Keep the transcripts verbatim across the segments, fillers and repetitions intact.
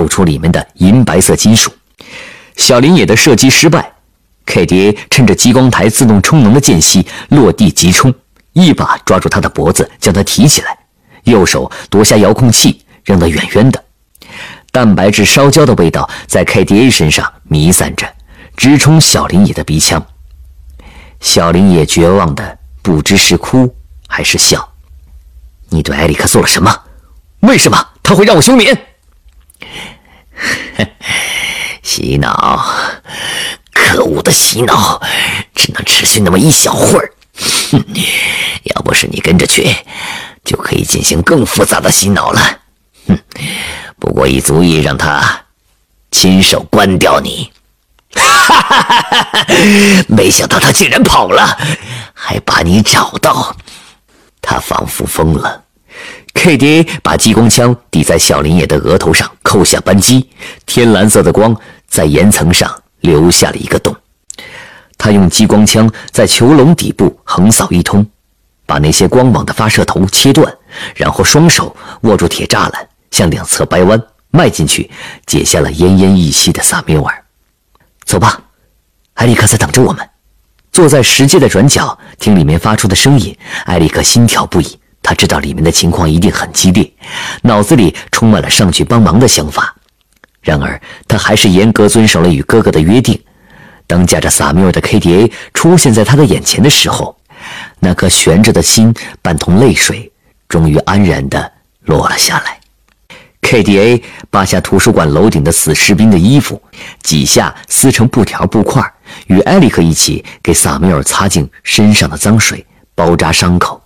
露出里面的银白色金属。小林野的射击失败 ，K D A 趁着激光台自动充能的间隙落地急冲，一把抓住他的脖子，将他提起来，右手夺下遥控器，扔得远远的。蛋白质烧焦的味道在 K D A 身上弥散着，直冲小林野的鼻腔。小林野绝望的不知是哭还是笑。你对埃里克做了什么？为什么他会让我休眠？洗脑，可恶的洗脑，只能持续那么一小会儿。哼，要不是你跟着去，就可以进行更复杂的洗脑了。哼，不过已足以让他亲手关掉你。哈哈哈哈！没想到他竟然跑了，还把你找到。他仿佛疯了。K D A 把激光枪抵在小林野的额头上，扣下扳机，天蓝色的光在岩层上留下了一个洞。他用激光枪在囚笼底部横扫一通，把那些光网的发射头切断，然后双手握住铁栅栏，向两侧掰弯，迈进去，解下了奄奄一息的萨缪尔。走吧，埃里克在等着我们。坐在石阶的转角，听里面发出的声音，埃里克心跳不已。他知道里面的情况一定很激烈，脑子里充满了上去帮忙的想法。然而他还是严格遵守了与哥哥的约定。当驾着萨缪尔的 K D A 出现在他的眼前的时候，那颗悬着的心伴同泪水终于安然地落了下来。 K D A 扒下图书馆楼顶的死士兵的衣服，几下撕成布条布块，与埃里克一起给萨缪尔擦净身上的脏水，包扎伤口。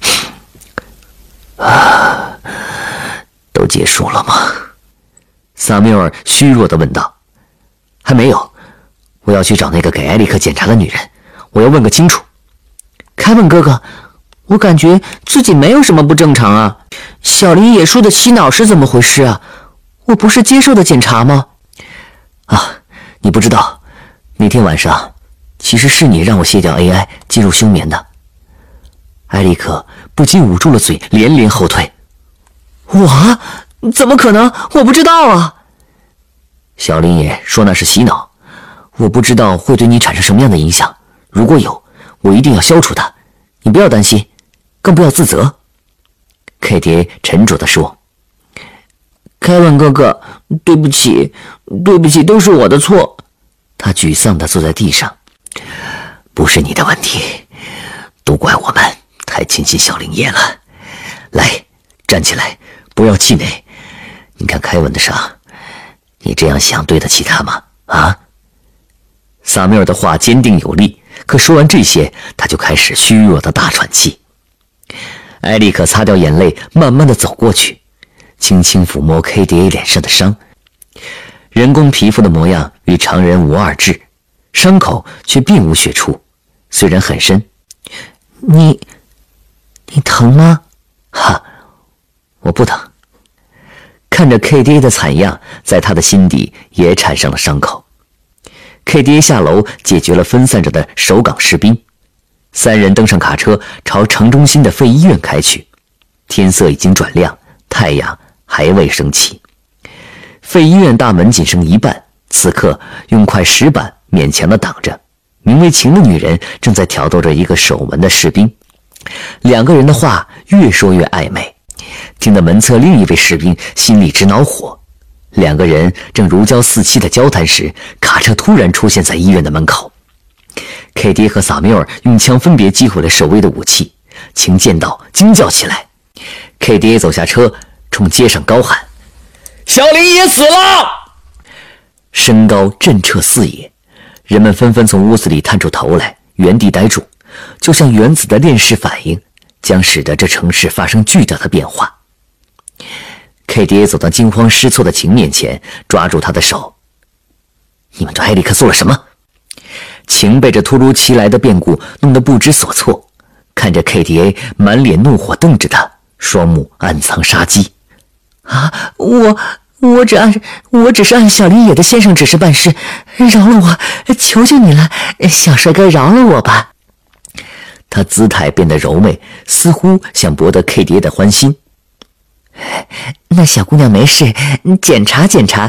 啊，都结束了吗？萨缪尔虚弱地问道。还没有，我要去找那个给埃里克检查的女人，我要问个清楚。凯文哥哥，我感觉自己没有什么不正常啊。小林野树的洗脑是怎么回事啊？我不是接受的检查吗？啊，你不知道，那天晚上其实是你让我卸掉 A I 进入休眠的。埃里克不禁捂住了嘴，连连后退。我？怎么可能？我不知道啊。小林野说那是洗脑，我不知道会对你产生什么样的影响，如果有，我一定要消除它，你不要担心，更不要自责。K D A 沉着地说。凯文哥哥，对不起，对不起，都是我的错。他沮丧地坐在地上。不是你的问题，都怪我们太轻信小林野了。来，站起来，不要气馁。你看凯文的伤，你这样想对得起他吗？啊？萨缪尔的话坚定有力，可说完这些，他就开始虚弱的大喘气。埃里克擦掉眼泪，慢慢的走过去，轻轻抚摸 K D A 脸上的伤。人工皮肤的模样与常人无二致，伤口却并无血出，虽然很深。你你疼吗？哈，我不疼。看着 K D A 的惨样，在他的心底也产生了伤口。K D A 下楼解决了分散着的守岗士兵，三人登上卡车，朝城中心的废医院开去。天色已经转亮，太阳还未升起。废医院大门仅剩一半，此刻用块石板勉强地挡着。名为晴的女人正在挑逗着一个守门的士兵，两个人的话越说越暧昧，听得门侧另一位士兵心里直恼火。两个人正如胶似漆的交谈时，卡车突然出现在医院的门口。K D A 和萨缪尔用枪分别击毁了守卫的武器，晴见到惊叫起来。K D A 走下车，冲街上高喊：小林野死了！声高震彻四野，人们纷纷从屋子里探出头来，原地呆住，就像原子的链式反应将使得这城市发生巨大的变化。K D A 走到惊慌失措的晴面前，抓住他的手。你们对埃里克做了什么？晴被这突如其来的变故弄得不知所措，看着 K D A 满脸怒火瞪着他，双目暗藏杀机。啊，我我只按我只是按小林野的先生指示办事，饶了我，求求你了，小帅哥饶了我吧。他姿态变得柔媚，似乎想博得 K D A 的欢心。那小姑娘没事，检查检查